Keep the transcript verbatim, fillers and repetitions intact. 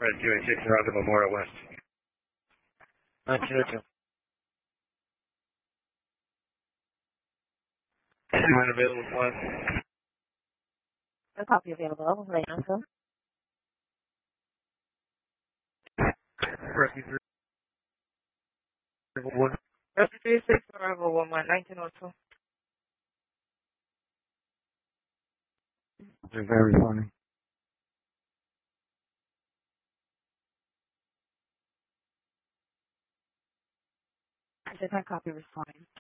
Rescue eighty-six around the Memorial West. nineteen oh two. Anyone available for us? A copy available. Lay answer. Rescue three one. Rescue three six arrival one one nineteen oh two. They're very funny. I did not copy responding.